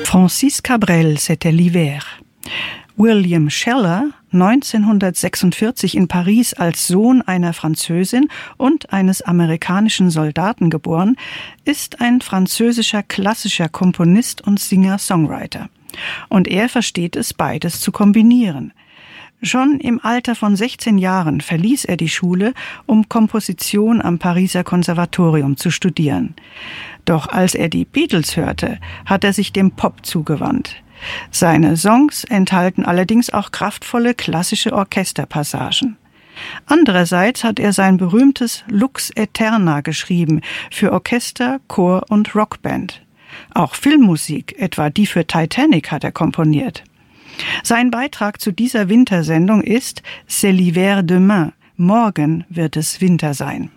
Francis Cabrel, c'était l'hiver. William Sheller, 1946 in Paris als Sohn einer Französin und eines amerikanischen Soldaten geboren, ist ein französischer klassischer Komponist und Singer-Songwriter. Und er versteht es, beides zu kombinieren. Schon im Alter von 16 Jahren verließ er die Schule, um Komposition am Pariser Konservatorium zu studieren. Doch als er die Beatles hörte, hat er sich dem Pop zugewandt. Seine Songs enthalten allerdings auch kraftvolle klassische Orchesterpassagen. Andererseits hat er sein berühmtes Lux Aeterna geschrieben für Orchester, Chor und Rockband. Auch Filmmusik, etwa die für Titanic, hat er komponiert. Sein Beitrag zu dieser Wintersendung ist C'est l'hiver demain. Morgen wird es Winter sein.